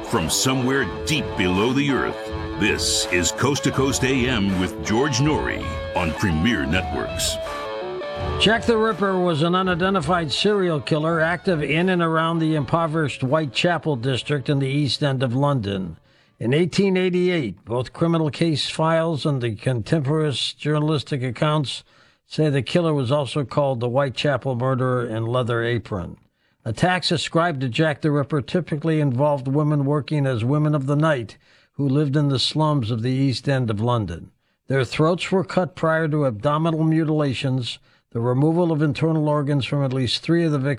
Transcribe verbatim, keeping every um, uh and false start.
from somewhere deep below the earth. This is Coast to Coast A M with George Noory on Premier Networks. Jack the Ripper was an unidentified serial killer active in and around the impoverished Whitechapel district in the East End of London. In eighteen eighty-eight, both criminal case files and the contemporaneous journalistic accounts say the killer was also called the Whitechapel Murderer in Leather Apron. Attacks ascribed to Jack the Ripper typically involved women working as women of the night who lived in the slums of the East End of London. Their throats were cut prior to abdominal mutilations, the removal of internal organs from at least three of the victims,